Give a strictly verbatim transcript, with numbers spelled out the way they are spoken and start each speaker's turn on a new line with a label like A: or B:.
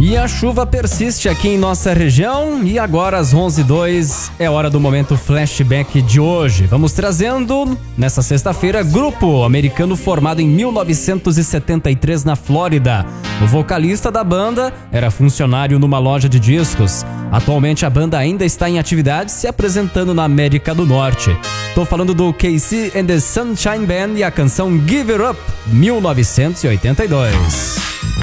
A: E a chuva persiste aqui em nossa região e agora às onze e dois é hora do momento flashback de hoje. Vamos trazendo, nessa sexta-feira, grupo americano formado em mil novecentos e setenta e três na Flórida. O vocalista da banda era funcionário numa loja de discos. Atualmente a banda ainda está em atividade, se apresentando na América do Norte. Tô falando do K C and the Sunshine Band e a canção Give It Up, mil novecentos e oitenta e dois.